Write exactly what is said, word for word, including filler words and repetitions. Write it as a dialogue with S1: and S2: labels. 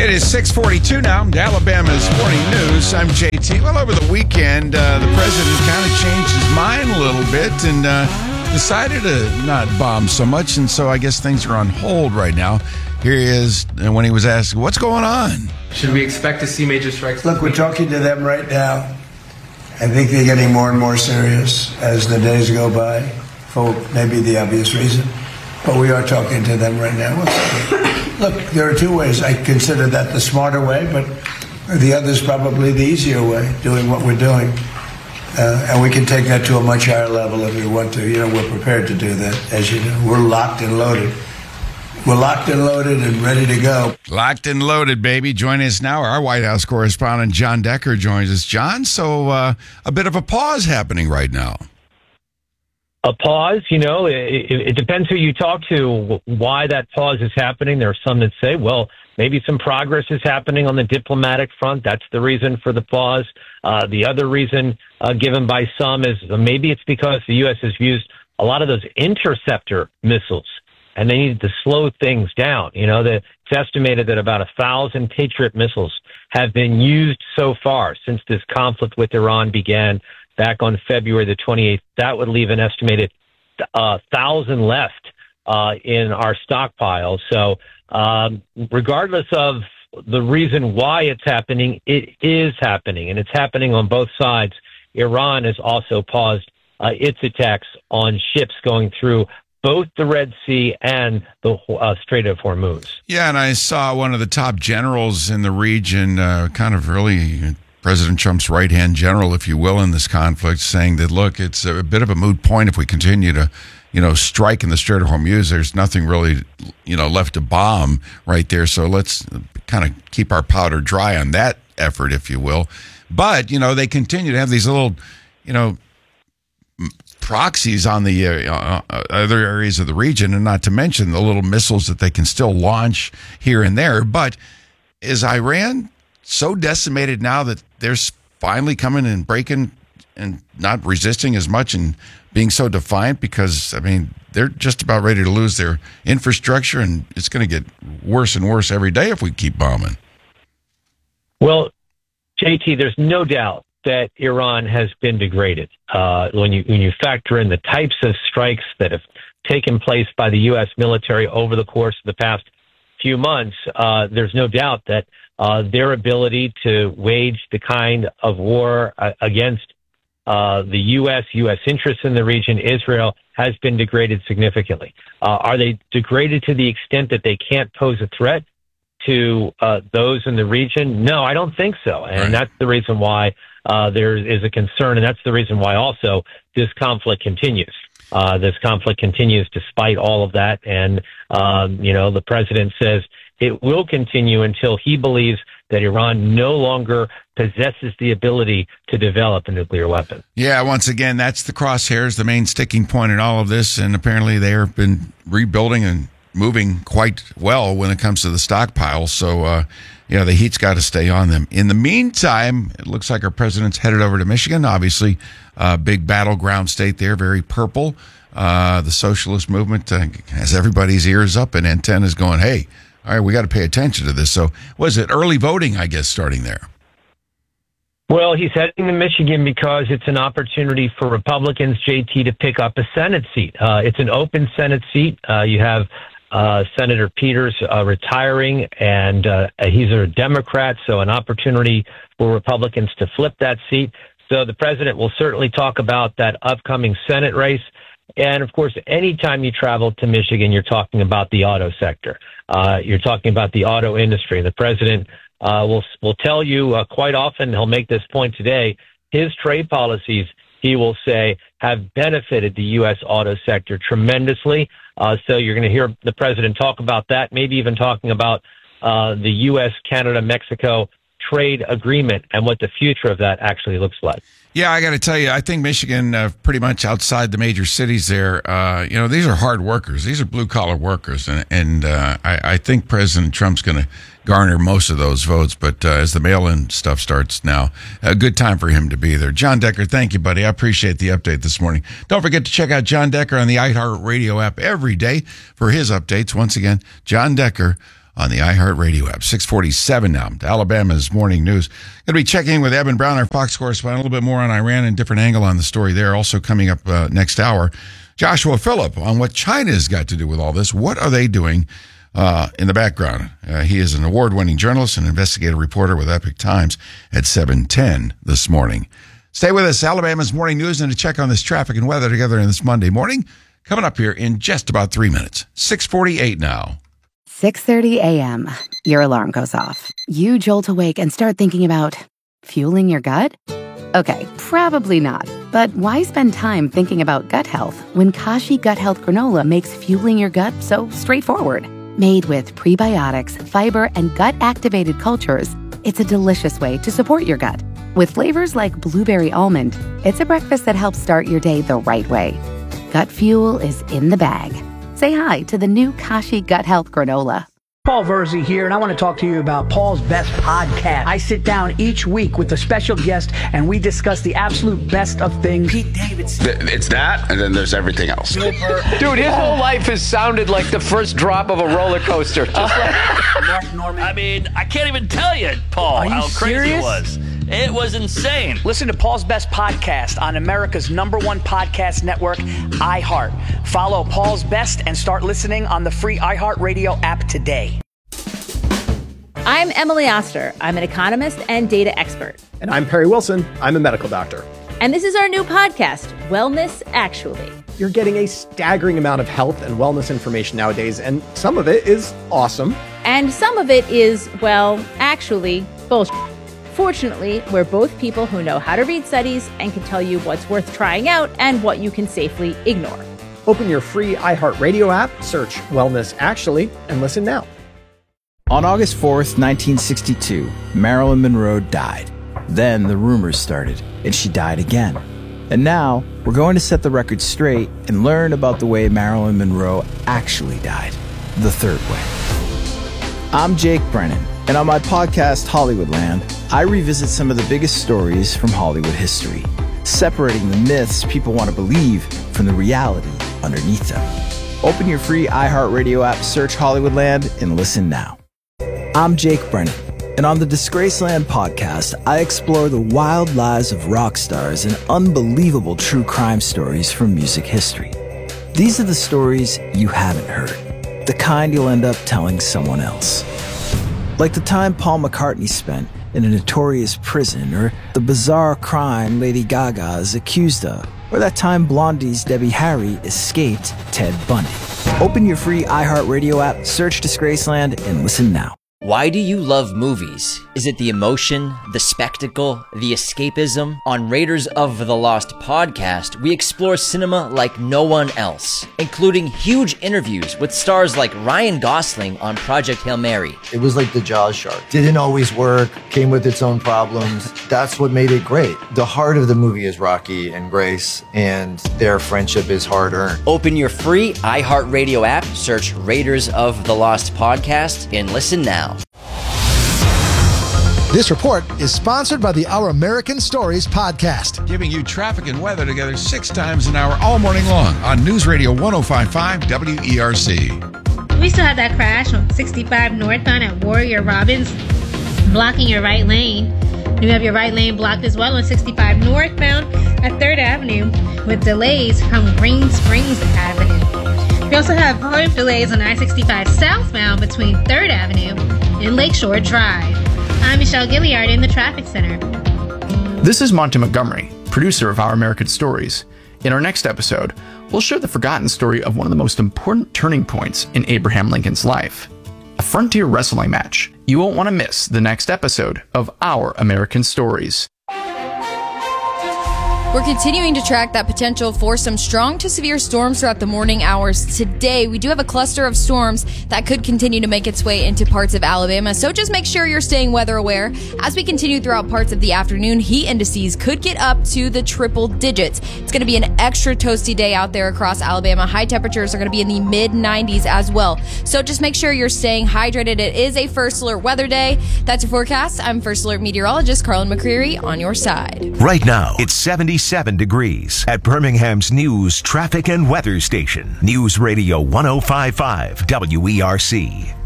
S1: It is six forty-two now, Alabama's Morning News. I'm J T. Well, over the weekend, uh, the president kind of changed his mind a little bit and uh, decided to not bomb so much, and so I guess things are on hold right now. Here he is when he was asked, what's going on?
S2: Should we expect to see major strikes?
S3: Look, we're talking to them right now. I think they're getting more and more serious as the days go by, for maybe the obvious reason. But we are talking to them right now. Look, there are two ways. I consider that the smarter way, but the other is probably the easier way, doing what we're doing. Uh, and we can take that to a much higher level if we want to. You know, we're prepared to do that, as you know. We're locked and loaded. We're locked and loaded and ready to go.
S1: Locked and loaded, baby. Joining us now, our White House correspondent, John Decker, joins us. John, so uh, a bit of a pause happening right now.
S4: A pause, you know, it, it, it depends who you talk to, why that pause is happening. There are some that say, well, maybe some progress is happening on the diplomatic front. That's the reason for the pause. Uh, the other reason uh, given by some is maybe it's because the U S has used a lot of those interceptor missiles, and they needed to slow things down. You know, the, it's estimated that about a thousand Patriot missiles have been used so far since this conflict with Iran began back on February the twenty-eighth. That would leave an estimated uh, thousand left uh, in our stockpile. So um, regardless of the reason why it's happening, it is happening, and it's happening on both sides. Iran has also paused uh, its attacks on ships going through both the Red Sea and the uh, Strait of Hormuz.
S1: Yeah, and I saw one of the top generals in the region, uh, kind of really President Trump's right-hand general, if you will, in this conflict, saying that, look, it's a bit of a moot point if we continue to, you know, strike in the Strait of Hormuz. There's nothing really, you know, left to bomb right there. So let's kind of keep our powder dry on that effort, if you will. But, you know, they continue to have these little, you know, proxies on the uh, uh, other areas of the region, and not to mention the little missiles that they can still launch here and there. But is Iran so decimated now that they're finally coming and breaking and not resisting as much and being so defiant? Because, I mean, they're just about ready to lose their infrastructure, and it's going to get worse and worse every day if we keep bombing.
S4: Well, J T, there's no doubt that Iran has been degraded. Uh, when you when you factor in the types of strikes that have taken place by the U S military over the course of the past few months, uh, there's no doubt that uh, their ability to wage the kind of war uh, against uh, the U S, U S interests in the region, Israel, has been degraded significantly. Uh, are they degraded to the extent that they can't pose a threat to uh, those in the region? No, I don't think so. And right. That's the reason why uh, there is a concern. And that's the reason why also this conflict continues. Uh, this conflict continues despite all of that. And, um, you know, the president says it will continue until he believes that Iran no longer possesses the ability to develop a nuclear weapon.
S1: Yeah, once again, that's the crosshairs, the main sticking point in all of this. And apparently they have been rebuilding and moving quite well when it comes to the stockpile. So, uh, you know, the heat's got to stay on them. In the meantime, it looks like our president's headed over to Michigan, obviously a big battleground state there, very purple. Uh, the socialist movement uh, has everybody's ears up and antennas going, hey, all right, we got to pay attention to this. So was it early voting, I guess, starting there?
S4: Well, he's heading to Michigan because it's an opportunity for Republicans, J T, to pick up a Senate seat. Uh, it's an open Senate seat. Uh, you have Uh, Senator Peters uh, retiring, and uh, he's a Democrat, so an opportunity for Republicans to flip that seat. So the president will certainly talk about that upcoming Senate race. And, of course, anytime you travel to Michigan, you're talking about the auto sector. Uh, you're talking about the auto industry. The president uh, will, will tell you uh, quite often, he'll make this point today, his trade policies, he will say, have benefited the U S auto sector tremendously. Uh, so you're going to hear the president talk about that, maybe even talking about uh, the U S, Canada, Mexico trade agreement and what the future of that actually looks like.
S1: Yeah, I got to tell you, I think Michigan, uh, pretty much outside the major cities there, uh, you know, these are hard workers. These are blue-collar workers. And, and uh, I, I think President Trump's going to garner most of those votes. But uh, as the mail-in stuff starts now, a good time for him to be there. John Decker, thank you, buddy. I appreciate the update this morning. Don't forget to check out John Decker on the iHeartRadio app every day for his updates. Once again, John Decker on the iHeartRadio app. six forty-seven now. Alabama's morning news. Going to be checking in with Evan Brown, our Fox correspondent, a little bit more on Iran and different angle on the story there. Also coming up uh, next hour, Joshua Phillip on what China's got to do with all this. What are they doing uh, in the background? Uh, he is an award-winning journalist and investigative reporter with Epoch Times at seven ten this morning. Stay with us. Alabama's morning news and a check on this traffic and weather together in this Monday morning. Coming up here in just about three minutes. six forty-eight now.
S5: six thirty a.m. Your alarm goes off. You jolt awake and start thinking about fueling your gut? Okay, probably not. But why spend time thinking about gut health when Kashi Gut Health Granola makes fueling your gut so straightforward? Made with prebiotics, fiber, and gut-activated cultures, it's a delicious way to support your gut. With flavors like blueberry almond, it's a breakfast that helps start your day the right way. Gut fuel is in the bag. Say hi to the new Kashi Gut Health Granola.
S6: Paul Verzi here, and I want to talk to you about Paul's Best Podcast. I sit down each week with a special guest, and we discuss the absolute best of things. Pete Davidson.
S7: It's that, and then there's everything else.
S8: Dude, his whole life has sounded like the first drop of a roller coaster. Just like
S6: Mark Norman.
S9: I mean, I can't even tell you, Paul,
S6: Are you
S9: how crazy
S6: serious?
S9: it was. It was insane.
S6: Listen to Paul's Best Podcast on America's number one podcast network, iHeart. Follow Paul's Best and start listening on the free iHeartRadio app today.
S10: I'm Emily Oster. I'm an economist and data expert.
S11: And I'm Perry Wilson. I'm a medical doctor.
S10: And this is our new podcast, Wellness Actually.
S11: You're getting a staggering amount of health and wellness information nowadays, and some of it is awesome.
S10: And some of it is, well, actually, bullshit. Fortunately, we're both people who know how to read studies and can tell you what's worth trying out and what you can safely ignore.
S11: Open your free iHeartRadio app, search Wellness Actually, and listen now.
S12: On August fourth, nineteen sixty-two, Marilyn Monroe died. Then the rumors started, and she died again. And now, we're going to set the record straight and learn about the way Marilyn Monroe actually died, the third way. I'm Jake Brennan, and on my podcast, Hollywoodland, I revisit some of the biggest stories from Hollywood history, separating the myths people want to believe from the reality underneath them. Open your free iHeartRadio app, search Hollywoodland, and listen now. I'm Jake Brennan, and on the Disgraceland podcast, I explore the wild lives of rock stars and unbelievable true crime stories from music history. These are the stories you haven't heard, the kind you'll end up telling someone else. Like the time Paul McCartney spent in a notorious prison, or the bizarre crime Lady Gaga is accused of, or that time Blondie's Debbie Harry escaped Ted Bundy. Open your free iHeartRadio app, search Disgraceland, and listen now.
S13: Why do you love movies? Is it the emotion, the spectacle, the escapism? On Raiders of the Lost podcast, we explore cinema like no one else, including huge interviews with stars like Ryan Gosling on Project Hail Mary.
S14: It was like the Jaws shark. Didn't always work, came with its own problems. That's what made it great. The heart of the movie is Rocky and Grace, and their friendship is hard-earned.
S13: Open your free iHeartRadio app, search Raiders of the Lost podcast, and listen now.
S15: This report is sponsored by the Our American Stories podcast.
S1: Giving you traffic and weather together six times an hour all morning long on News Radio one oh five point five W E R C.
S16: We still have that crash on sixty-five northbound at Warrior Robins, blocking your right lane. You have your right lane blocked as well on sixty-five northbound at third Avenue with delays from Green Springs Avenue. We also have volume delays on I sixty-five southbound between third Avenue and Lakeshore Drive. I'm Michelle Gilliard in the Traffic Center.
S17: This is Monty Montgomery, producer of Our American Stories. In our next episode, we'll share the forgotten story of one of the most important turning points in Abraham Lincoln's life, a frontier wrestling match. You won't want to miss the next episode of Our American Stories.
S18: We're continuing to track that potential for some strong to severe storms throughout the morning hours. Today, we do have a cluster of storms that could continue to make its way into parts of Alabama, so just make sure you're staying weather aware. As we continue throughout parts of the afternoon, heat indices could get up to the triple digits. It's going to be an extra toasty day out there across Alabama. High temperatures are going to be in the mid nineties as well, so just make sure you're staying hydrated. It is a First Alert weather day. That's your forecast. I'm First Alert meteorologist Carlin McCreary on your side.
S19: Right now, it's seventy-seven degrees at Birmingham's news, traffic, and weather station. News Radio one oh five point five W E R C.